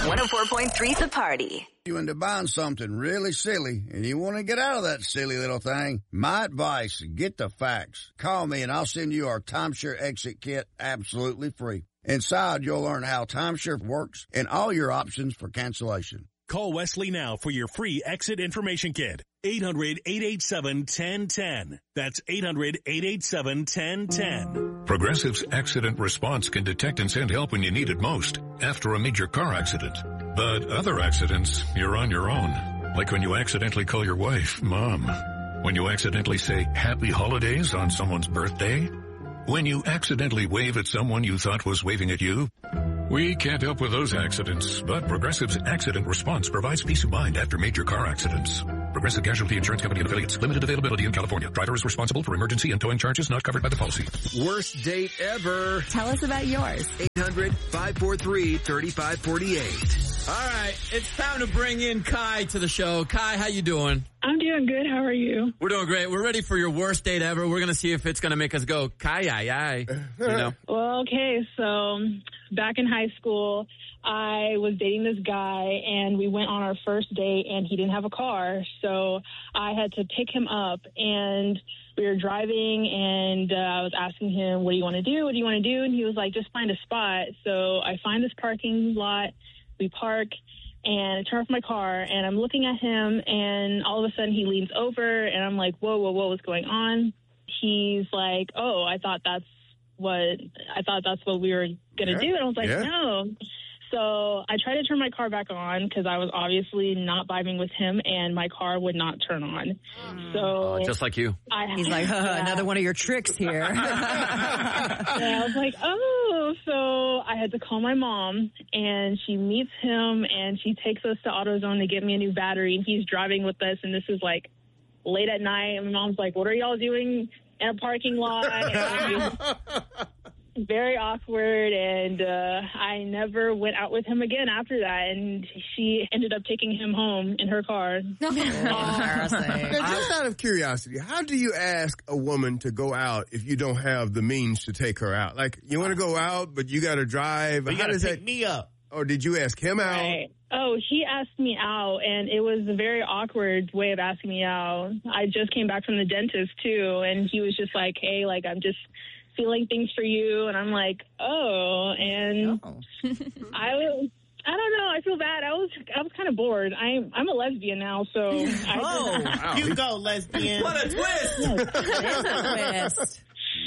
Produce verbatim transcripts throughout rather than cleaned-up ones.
one oh four point three The Party. You into buying something really silly and you want to get out of that silly little thing? My advice, get the facts. Call me and I'll send you our timeshare exit kit absolutely free. Inside, you'll learn how timeshare works and all your options for cancellation. Call Wesley now for your free exit information kit. eight hundred, eight eight seven, one zero one zero. That's eight hundred, eight eight seven, one zero one zero. Progressive's Accident Response can detect and send help when you need it most, after a major car accident. But other accidents, you're on your own. Like when you accidentally call your wife, Mom. When you accidentally say Happy Holidays on someone's birthday. When you accidentally wave at someone you thought was waving at you. We can't help with those accidents, but Progressive's Accident Response provides peace of mind after major car accidents. Progressive Casualty Insurance Company and Affiliates. Limited availability in California. Driver is responsible for emergency and towing charges not covered by the policy. Worst date ever. Tell us about yours. eight hundred, five four three, three five four eight. All right, it's time to bring in Kai to the show. Kai, how you doing? I'm doing good. How are you? We're doing great. We're ready for your worst date ever. We're going to see if it's going to make us go, Kai, aye, aye. You know? Well, okay, so back in high school, I was dating this guy, and we went on our first date, and he didn't have a car, so I had to pick him up, and we were driving, and uh, I was asking him, what do you want to do? What do you want to do? And he was like, just find a spot. So I find this parking lot, we park, and I turn off my car, and I'm looking at him, and all of a sudden he leans over, and I'm like, whoa, whoa, whoa, what's going on? He's like, oh, I thought that's what, I thought that's what we were going to yeah. do. And I was like, yeah. no. So I tried to turn my car back on because I was obviously not vibing with him, and my car would not turn on. So Oh, just like you. I, He's like, huh, yeah. another one of your tricks here. And I was like, oh, so I had to call my mom, and she meets him, and she takes us to AutoZone to get me a new battery, and he's driving with us, and this is like late at night, and my mom's like, what are y'all doing in a parking lot? And very awkward, and uh, I never went out with him again after that, and she ended up taking him home in her car. Embarrassing. Now, just out of curiosity, how do you ask a woman to go out if you don't have the means to take her out? Like, you want to go out, but you got to drive. But you how got to does pick that? me up. Or did you ask him out? Right. Oh, he asked me out, and it was a very awkward way of asking me out. I just came back from the dentist, too, and he was just like, hey, like, I'm just feeling things for you, and I'm like, oh, and Oh. I was, I don't know, I feel bad. I was, I was kind of bored. I'm, I'm a lesbian now, so. I Oh, Wow. you go, lesbian. What a twist! Twist.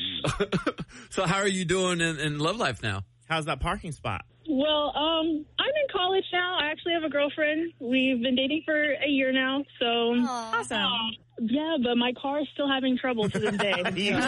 So how are you doing in, in love life now? How's that parking spot? Well, um, I'm in college now. I actually have a girlfriend. We've been dating for a year now, so. Awesome. Uh, yeah, but my car is still having trouble to this day.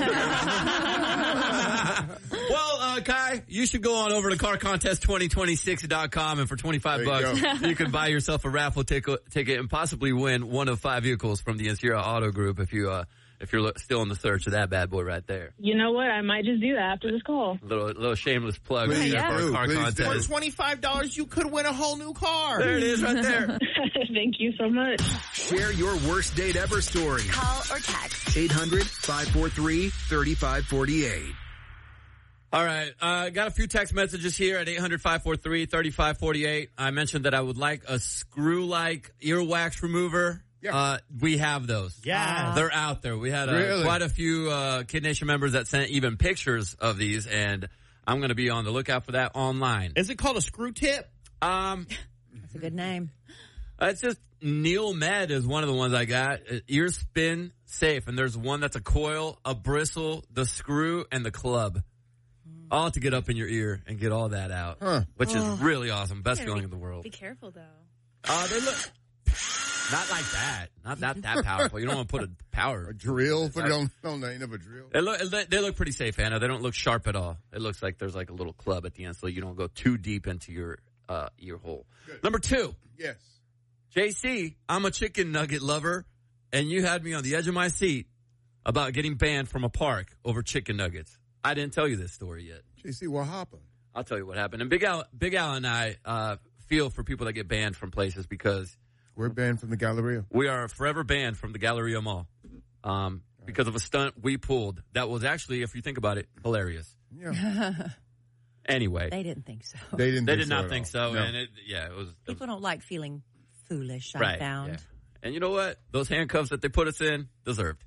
Well, uh, Kai, you should go on over to car contest twenty twenty-six dot com, and for twenty-five There you bucks, you can buy yourself a raffle ticket, ticket and possibly win one of five vehicles from the Insira Auto Group if you, uh, if you're still in the search of that bad boy right there. You know what? I might just do that after this call. Little, little shameless plug Please there for do, our car please do. For contest. twenty-five dollars, you could win a whole new car. There it is right there. Thank you so much. Share your worst date ever story. Call or text. eight hundred, five four three, three five four eight. All right. Uh, got a few text messages here at eight hundred, five four three, three five four eight. I mentioned that I would like a screw-like earwax remover. Yeah. Uh, we have those. Yeah. They're out there. We had uh, Really? quite a few uh, Kid Nation members that sent even pictures of these, and I'm going to be on the lookout for that online. Is it called a screw tip? Um, That's a good name. it's just Neil Med is one of the ones I got. Uh, Ear spin safe, and there's one that's a coil, a bristle, the screw, and the club. All to get up in your ear and get all that out, Huh. which Oh. is really awesome. Best Yeah, feeling be- in the world. Be careful, though. Uh, they look not like that. Not that that powerful. You don't want to put a power. A drill? Put it on, on the end of a drill? They look, they look pretty safe, Anna. They don't look sharp at all. It looks like there's like a little club at the end so you don't go too deep into your uh, ear hole. Good. Number two, Yes. J C, I'm a chicken nugget lover, and you had me on the edge of my seat about getting banned from a park over chicken nuggets. I didn't tell you this story yet. J C, what happened? I'll tell you what happened. And Big Al, Big Al and I uh, feel for people that get banned from places because We're banned from the Galleria. we are forever banned from the Galleria Mall um, because of a stunt we pulled that was actually, if you think about it, hilarious. Yeah. Anyway, They didn't think so. They didn't. they think did so not at think all. so, No. and it, yeah, it was. It was People don't like feeling foolish, I right. found. Yeah. And you know what? Those handcuffs that they put us in deserved.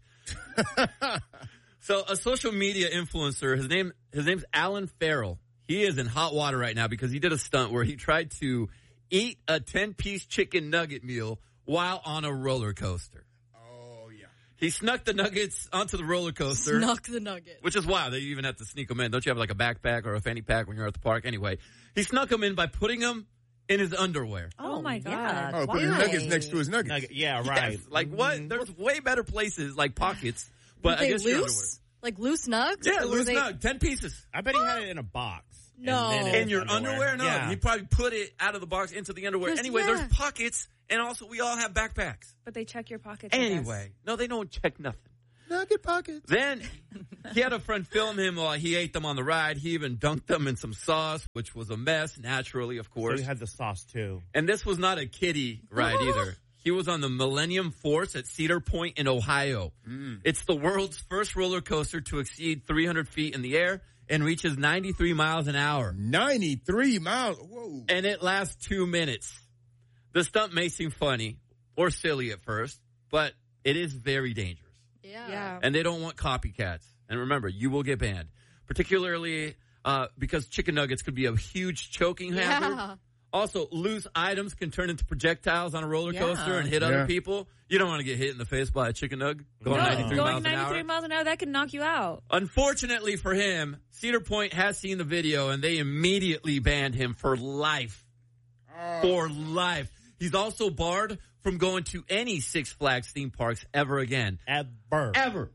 So, a social media influencer, his name his name's Alan Farrell. He is in hot water right now because he did a stunt where he tried to eat a ten-piece chicken nugget meal while on a roller coaster. Oh yeah. He snuck the nuggets onto the roller coaster. Snuck the nugget. Which is wild. They even have to sneak them in. Don't you have like a backpack or a fanny pack when you're at the park? Anyway, he snuck them in by putting them in his underwear. Oh, my yeah. God. Oh, put his Why? nuggets next to his nuggets. Nugget- yeah, right. Yes, like what? There's way better places like pockets, but Were I they guess your underwear. loose? Like loose nugs? Yeah, Or were loose they- nug, ten pieces. I bet he had it in a box. No. And then In your underwear? No, Yeah. he probably put it out of the box into the underwear. 'Cause, Anyway, yeah. there's pockets, and also we all have backpacks. But they check your pockets. I guess. Anyway, no, they don't check nothing. Nugget pockets. Then he had a friend film him while he ate them on the ride. He even dunked them in some sauce, which was a mess, naturally, of So course. he had the sauce too. And this was not a kiddie ride either. He was on the Millennium Force at Cedar Point in Ohio. Mm. It's the world's first roller coaster to exceed three hundred feet in the air and reaches ninety-three miles an hour. ninety-three miles. Whoa. And it lasts two minutes. The stunt may seem funny or silly at first, but it is very dangerous. Yeah. Yeah. And they don't want copycats. And remember, you will get banned, particularly uh, because chicken nuggets could be a huge choking hazard. Yeah. Also, loose items can turn into projectiles on a roller coaster Yeah. and hit Yeah. other people. You don't want to get hit in the face by a chicken nug going No. ninety-three Going miles an ninety-three hour. miles an hour, that could knock you out. Unfortunately for him, Cedar Point has seen the video and they immediately banned him for life. For life. He's also barred from going to any Six Flags theme parks ever again. Ever. Ever.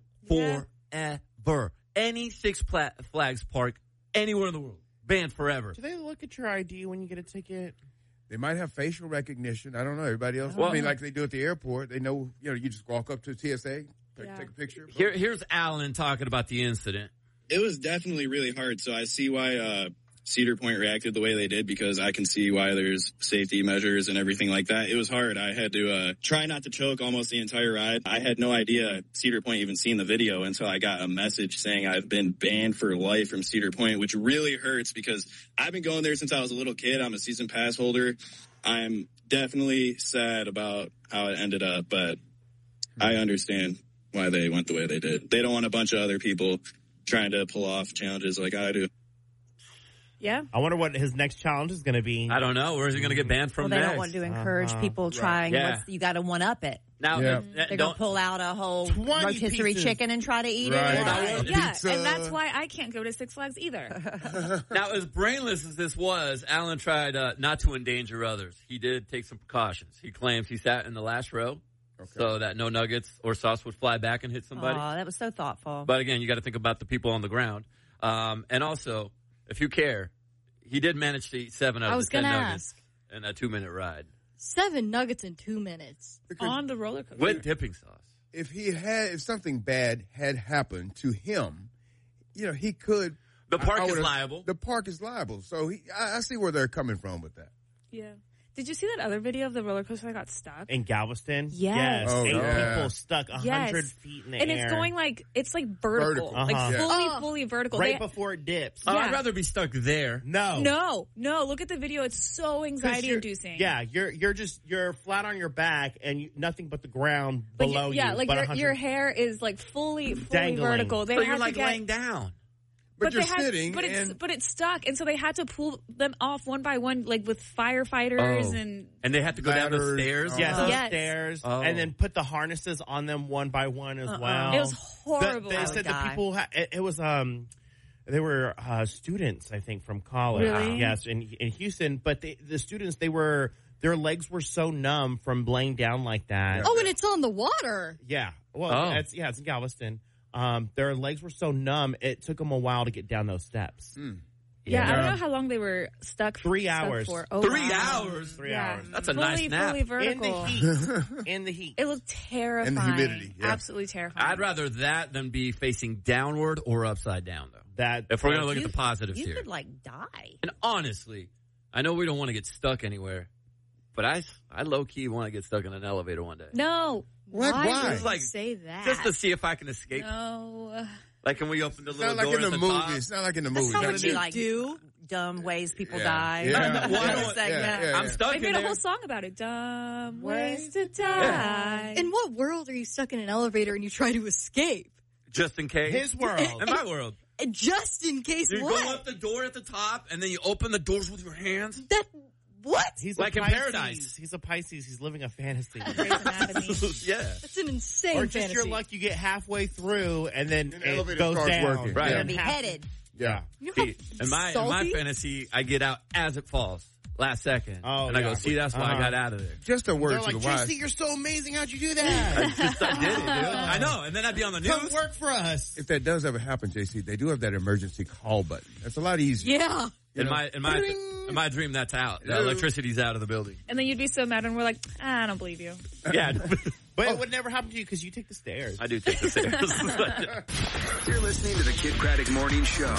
Forever. Any Six Pla- Flags park anywhere in the world. Banned forever. Do they look at your I D when you get a ticket? They might have facial recognition. I don't know. Everybody else. Well- I mean, like they do at the airport. They know, you know, you just walk up to T S A, take, Yeah. take a picture. Here, here's Alan talking about the incident. It was definitely really hard. So I see why uh, Cedar Point reacted the way they did, because I can see why there's safety measures and everything like that. It was hard. I had to uh, try not to choke almost the entire ride. I had no idea Cedar Point even seen the video until I got a message saying I've been banned for life from Cedar Point, which really hurts because I've been going there since I was a little kid. I'm a season pass holder. I'm definitely sad about how it ended up, but I understand why they went the way they did. They don't want a bunch of other people trying to pull off challenges like I do. Yeah. I wonder what his next challenge is going to be. I don't know. Where's he going to get banned from Well, they next? don't want to encourage Uh-huh. people trying. Yeah. What's, you got to one up it. Now, Yeah. uh, uh, They're going don't, to pull out a whole twenty rotisserie pieces. chicken and try to eat Right. it. Right. Yeah, Pizza. and that's why I can't go to Six Flags either. now, as brainless as this was, Alan tried uh, not to endanger others. He did take some precautions. He claims he sat in the last row so that no nuggets or sauce would fly back and hit somebody. Oh, that was so thoughtful. But again, you got to think about the people on the ground. Um, and also, if you care, he did manage to eat seven out I of was the ten gonna nuggets in a two-minute ride Seven nuggets in two minutes. Because On the roller coaster. with dipping sauce. if he had, if something bad had happened to him, you know, he could. The park I- I is would've- liable. The park is liable. So he, I, I see where they're coming from with that. Yeah. Did you see that other video of the roller coaster that got stuck? In Galveston? Yes. Oh, Eight yeah. people stuck a Yes. hundred feet in the And air. it's going like, it's like vertical. Vertical. Like Uh-huh. Yeah. fully, Oh. fully vertical. right They- before it dips. Oh, Yeah. I'd rather be stuck there. No. No, no, look at the video. It's so 'Cause anxiety you're- inducing. Yeah, you're you're just you're flat on your back and you, nothing but the ground Like, below yeah, you. like but your, a hundred- your hair is like fully, fully Dangling. vertical. They So had you're to like get, laying down. But, you're they had, sitting, but it's and but it's stuck, and so they had to pull them off one by one, like with firefighters Oh. and And they had to go down the Ladders. stairs. Oh. Yes, those Yes. stairs, Oh. and then put the harnesses on them one by one as Uh-uh. well. It was The- horrible. they I would said the die. people. Ha- it, it was um, they were uh, students, I think, from college. Really? Yes, in in Houston. But they, the students, they were their legs were so numb from laying down like that. Oh, and it's on the water. Yeah. Well, Oh. it's, yeah, it's in Galveston. Um, their legs were so numb, it took them a while to get down those steps. yeah, I don't Yeah. know how long they were stuck. Three stuck hours. For. Oh, Three wow. hours? Three Yeah. hours. That's a fully, nice nap. fully In vertical. the heat. In the heat. It looked terrifying. And the humidity, yeah. Absolutely terrifying. I'd rather that than be facing downward or upside down, though. That If we're going to look You- at the positives You here. could like die. And honestly, I know we don't want to get stuck anywhere, but I, I low-key want to get stuck in an elevator one day. No, What? Why Why? would It's you like- say that? Just to see if I can escape. no. Like, can we open the It's little not like door in at the the movie. top? It's not like in the That's movie. not Gotta what do- you like- do. Dumb ways people Yeah. die. Yeah. Well, I Another don't- segment. yeah, yeah. I'm stuck They in made a there. whole song about it. Dumb Ways ways to die. In what world are you stuck in an elevator and you try to escape? Just in case. His world. In my world. Just in case You what? go up the door at the top, and then you open the doors with your hands. That what? He's Like a in Pisces. Paradise. He's a Pisces. He's living a fantasy. Grey's Anatomy. Yeah. That's an insane Or just fantasy. your luck, you get halfway through and then And the it elevator goes starts down. working. Right. You're And gonna be half- headed. Yeah. You know how See, in my in my salty? fantasy, I get out as it falls, last second, Oh, and I yeah. go, see, that's why I Uh-huh. got out of there. Just a word They're to like, the wise. J C, you're so amazing. How'd you do I that? just I did it, dude. I know, and then I'd be on the Come news. work for us. If that does ever happen, J C, they do have that emergency call button. That's a lot easier. Yeah. You In know? my in my in my dream, that's out. The electricity's out of the building. And then you'd be so mad when we're like, ah, I don't believe you. Yeah, But it would never happen to you because you take the stairs. I do take the stairs. You're listening to the Kid Craddock Morning Show.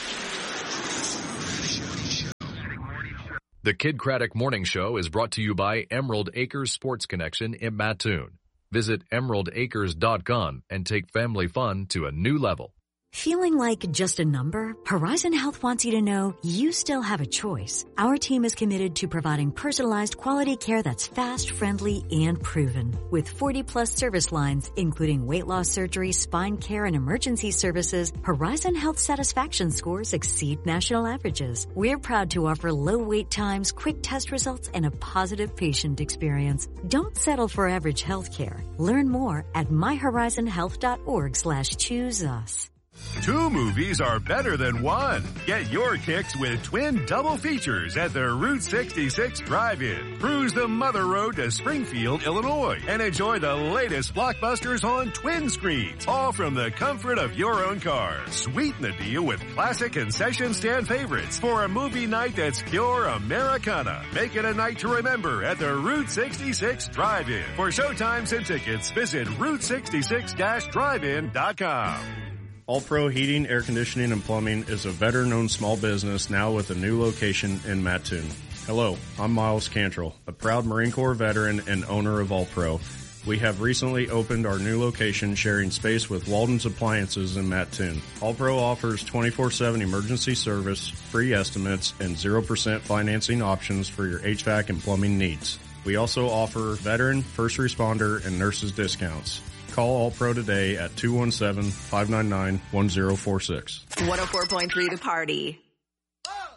The Kid Craddock Morning Show is brought to you by Emerald Acres Sports Connection in Mattoon. Visit emerald acres dot com and take family fun to a new level. Feeling like just a number? Horizon Health wants you to know you still have a choice. Our team is committed to providing personalized quality care that's fast, friendly, and proven. With forty plus service lines, including weight loss surgery, spine care, and emergency services, Horizon Health satisfaction scores exceed national averages. We're proud to offer low wait times, quick test results, and a positive patient experience. Don't settle for average health care. Learn more at my horizon health dot org slash choose us. Two movies are better than one. Get your kicks with twin double features at the Route sixty-six Drive-In. Cruise the Mother Road to Springfield, Illinois, and enjoy the latest blockbusters on twin screens, all from the comfort of your own car. Sweeten the deal with classic concession stand favorites for a movie night that's pure Americana. Make it a night to remember at the Route sixty-six Drive-In. For showtimes and tickets, visit route sixty-six dash drive in dot com. All Pro Heating, Air Conditioning, and Plumbing is a veteran-owned small business now with a new location in Mattoon. Hello, I'm Miles Cantrell, a proud Marine Corps veteran and owner of All Pro. We have recently opened our new location sharing space with Walden's Appliances in Mattoon. All Pro offers twenty-four seven emergency service, free estimates, and zero percent financing options for your H V A C and plumbing needs. We also offer veteran, first responder, and nurses discounts. Call All Pro today at two one seven, five nine nine, one zero four six. one oh four point three The Party.